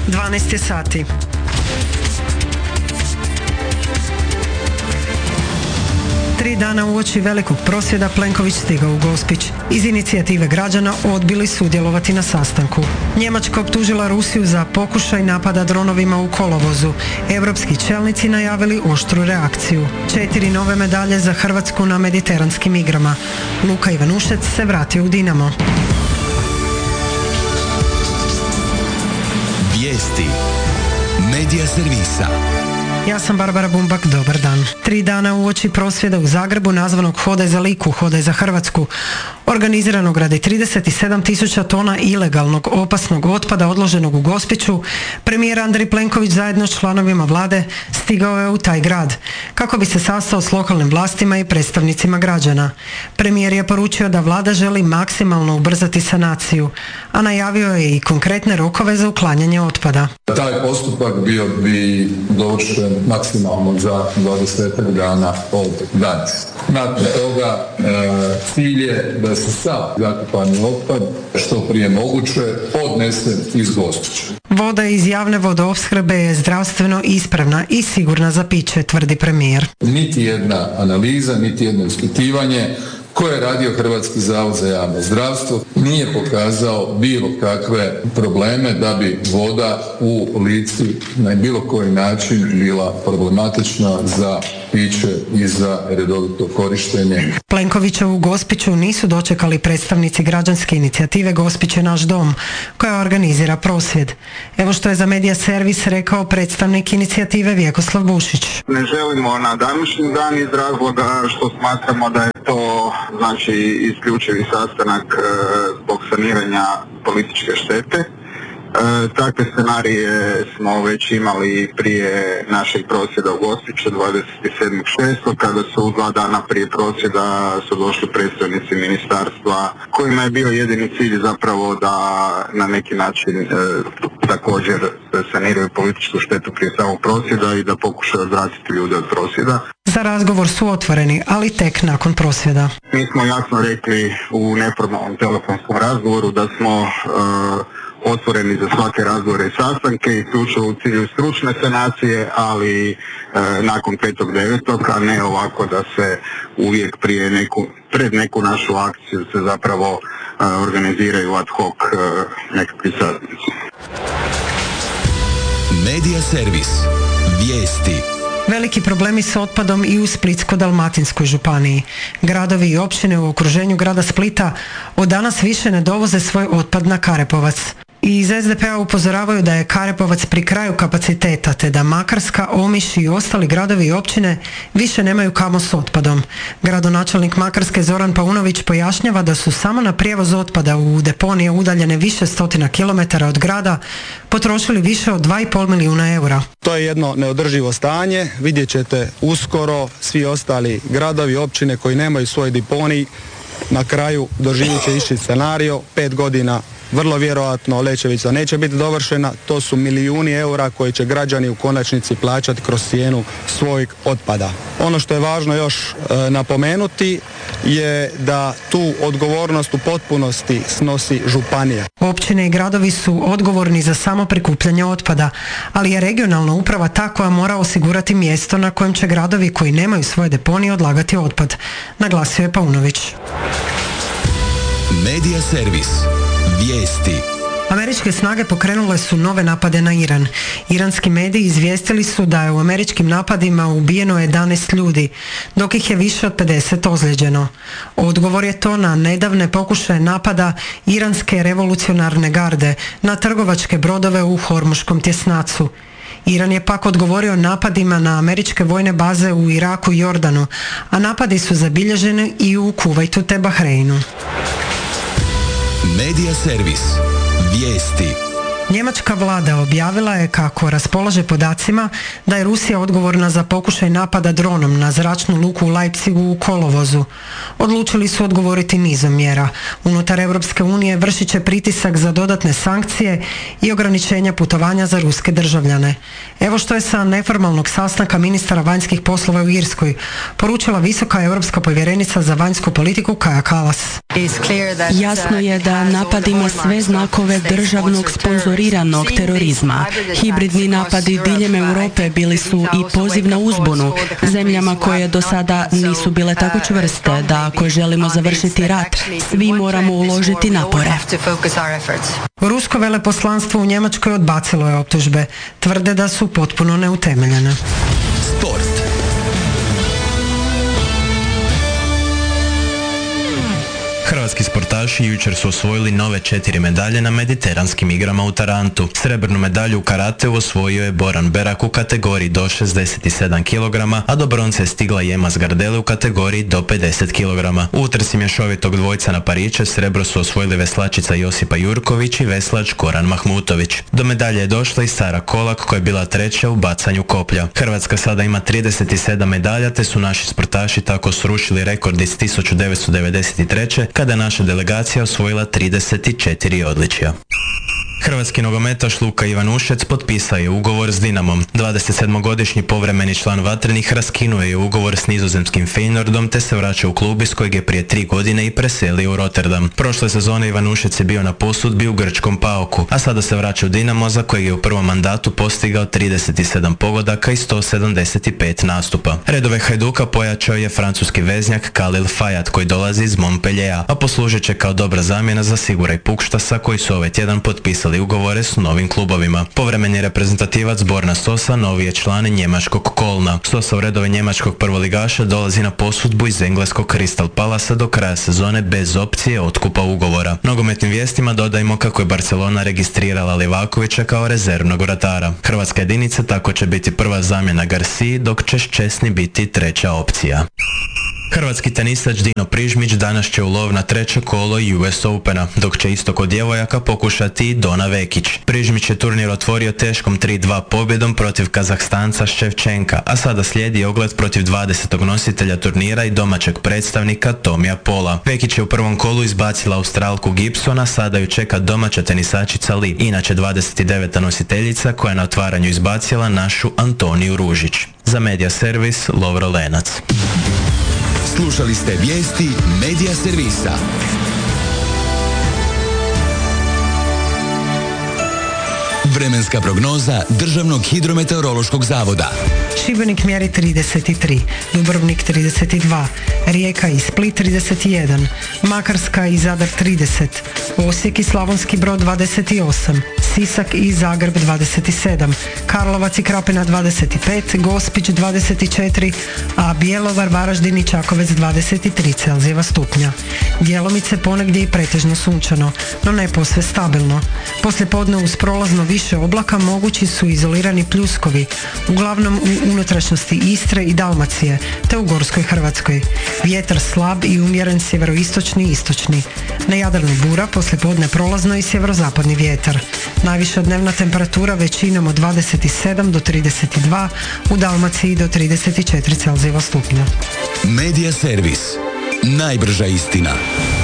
12 sati. Tri dana uoči velikog prosvjeda Plenković stigao u Gospić. Iz inicijative građana odbili sudjelovati na sastanku. Njemačka optužila Rusiju za pokušaj napada dronovima u kolovozu. Europski čelnici najavili oštru reakciju. 4 nove medalje za Hrvatsku na mediteranskim igrama. Luka Ivanušec se vratio u Dinamo. Vijesti Medija servisa. Ja sam Barbara Bumbak, dobar dan. 3 dana uoči prosvjeda u Zagrebu nazvanog Hodaj za Liku, Hodaj za Hrvatsku, organiziranog radi 37.000 tona ilegalnog opasnog otpada odloženog u Gospiću, premijer Andrej Plenković zajedno s članovima vlade stigao je u taj grad kako bi se sastao s lokalnim vlastima i predstavnicima građana. Premijer je poručio da vlada želi maksimalno ubrzati sanaciju, a najavio je i konkretne rokove za uklanjanje otpada. Taj postupak bio bi dovršen maksimalno za 20 dana od danas. Nakon toga cilj je da se sav zakopani otpad što prije moguće odnese iz Gospića. Voda iz javne vodoopskrbe je zdravstveno ispravna i sigurna za piće, tvrdi premijer. Niti jedna analiza, niti jedno ispitivanje koje je radio Hrvatski zavod za javno zdravstvo nije pokazao bilo kakve probleme da bi voda u Lici na bilo koji način bila problematična za piće i za redovito korištenje. Plenkovića u Gospiću nisu dočekali predstavnici građanske inicijative Gospić je naš dom, koja organizira prosvjed. Evo što je za Medija servis rekao predstavnik inicijative Vjekoslav Bušić. Ne želimo na današnji dan iz razloga što smatramo da je to isključivi sastanak zbog saniranja političke štete. Takve scenarije smo već imali prije našeg prosvjeda u Gospiću 27.6. kada su 2 dana prije prosvjeda su došli predstavnici ministarstva kojima je bio jedini cilj zapravo da na neki način također saniraju političku štetu prije samog prosvjeda i da pokušaju odvratiti ljude od prosvjeda. Za razgovor su otvoreni, ali tek nakon prosvjeda. Mi smo jasno rekli u neformalnom telefonskom razgovoru da smo otvoreni za svake razgovore i sastanke, isključivo u cilju stručne sanacije, ali nakon 5.9., a ne ovako da se uvijek pred neku našu akciju se zapravo organiziraju ad hoc nekakvi sastanci. Medija servis. Vijesti. Veliki problemi s otpadom i u Splitsko-dalmatinskoj županiji. Gradovi i općine u okruženju grada Splita od danas više ne dovoze svoj otpad na Karepovac. I iz SDP-a upozoravaju da je Karepovac pri kraju kapaciteta, te da Makarska, Omiš i ostali gradovi i općine više nemaju kamo s otpadom. Gradonačelnik Makarske Zoran Paunović pojašnjava da su samo na prijevoz otpada u deponije udaljene više stotina kilometara od grada potrošili više od 2,5 milijuna eura. To je jedno neodrživo stanje. Vidjet ćete uskoro svi ostali gradovi i općine koji nemaju svoj deponij na kraju doživjet će isti scenario, 5 godina vrlo vjerojatno Lećevica neće biti dovršena, to su milijuni eura koji će građani u konačnici plaćati kroz cijenu svojeg otpada. Ono što je važno još napomenuti je da tu odgovornost u potpunosti snosi županija. Općine i gradovi su odgovorni za samo prikupljanje otpada, ali je regionalna uprava ta koja mora osigurati mjesto na kojem će gradovi koji nemaju svoje deponije odlagati otpad, naglasio je Paunović. Medija servis. Vijesti. Američke snage pokrenule su nove napade na Iran. Iranski mediji izvijestili su da je u američkim napadima ubijeno 11 ljudi, dok ih je više od 50 ozlijeđeno. Odgovor je to na nedavne pokušaje napada iranske revolucionarne garde na trgovačke brodove u Hormuškom tjesnacu. Iran je pak odgovorio napadima na američke vojne baze u Iraku i Jordanu, a napadi su zabilježeni i u Kuvajtu te Bahreinu. Medija servis. Vijesti. Njemačka vlada objavila je kako raspolaže podacima da je Rusija odgovorna za pokušaj napada dronom na zračnu luku u Leipzigu u kolovozu. Odlučili su odgovoriti nizom mjera. Unutar Europske unije vršit će pritisak za dodatne sankcije i ograničenja putovanja za ruske državljane. Evo što je sa neformalnog sastanka ministara vanjskih poslova u Irskoj poručila visoka europska povjerenica za vanjsku politiku Kaja Kallas. Jasno je da napad ima sve znakove državnog sponzoriranja sponsoriranog terorizma. Hibridni napadi diljem Europe bili su i poziv na uzbunu zemljama koje do sada nisu bile tako čvrste da ako želimo završiti rat, svi moramo uložiti napore. Rusko veleposlanstvo u Njemačkoj odbacilo je optužbe. Tvrde da su potpuno neutemeljene. Sport. Hrvatski sportaši jučer su osvojili nove 4 medalje na mediteranskim igrama u Tarantu. Srebrnu medalju u karateu osvojio je Boran Berak u kategoriji do 67 kg, a do bronce je stigla Jema Zgardeli u kategoriji do 50 kg. U utrci mješovitog dvojca na pariće srebro su osvojili veslačica Josipa Jurković i veslač Goran Mahmutović. Do medalje je došla i Sara Kolak koja je bila treća u bacanju koplja. Hrvatska sada ima 37 medalja te su naši sportaši tako srušili rekord iz 1993. kada je naša delegacija osvojila 34 odličja. Hrvatski nogometaš Luka Ivanušec potpisao je ugovor s Dinamom. 27-godišnji povremeni član Vatrenih raskinuo je ugovor s nizozemskim Feyenoordom te se vraća u klub iz kojeg je prije 3 godine i preselio u Rotterdam. Prošle sezone Ivanušec je bio na posudbi u grčkom PAOK-u, a sada se vraća u Dinamo za kojeg je u prvom mandatu postigao 37 pogodaka i 175 nastupa. Redove Hajduka pojačao je francuski veznjak Khalil Fayad koji dolazi iz Montpelliera, a poslužit će kao dobra zamjena za Sigura i Pukštasa koji su ovaj tjedan potpisali ugovore s novim klubovima. Povremeni reprezentativac Borna Sosa novi je član njemačkog Kolna. Sosa u redove njemačkog prvoligaša dolazi na posudbu iz engleskog Crystal Palasa do kraja sezone bez opcije otkupa ugovora. Nogometnim vijestima dodajmo kako je Barcelona registrirala Livakovića kao rezervnog vratara. Hrvatska jedinica tako će biti prva zamjena Garciji, dok će Ščesni biti treća opcija. Hrvatski tenisač Dino Prižmić danas će u lov na treće kolo US Opena, dok će isto kod djevojaka pokušati i Dona Vekić. Prižmić je turnir otvorio teškom 3-2 pobjedom protiv Kazahstanca Ševčenka, a sada slijedi ogled protiv 20. nositelja turnira i domaćeg predstavnika Tomija Pola. Vekić je u prvom kolu izbacila Australku Gibsona, sada ju čeka domaća tenisačica Li, inače 29. nositeljica koja je na otvaranju izbacila našu Antoniju Ružić. Za Media Servis, Lovro Lenac. Slušali ste vijesti Media Servisa. Vremenska prognoza Državnog hidrometeorološkog zavoda. Šibenik mjeri 33, Dubrovnik 32, Rijeka i Split 31, Makarska i Zadar 30, Osijek i Slavonski Brod 28, Sisak i Zagreb 27, Karlovac i Krapina 25, Gospić 24, a Bjelovar, Varaždin i Čakovec 23 Celzijeva stupnja. Djelomice ponegdje i pretežno sunčano, no ne posve stabilno. Poslijepodne uz prolazno više oblaka mogući su izolirani pljuskovi, uglavnom u unutrašnjosti Istre i Dalmacije, te u Gorskoj Hrvatskoj. Vjetar slab i umjeren sjeveroistočni i istočni. Na Jadranu bura, poslijepodne prolazno i sjeverozapadni vjetar. Najviša dnevna temperatura većinom od 27 do 32, u Dalmaciji do 34 Celzijeva stupnja. Media Servis. Najbrža istina.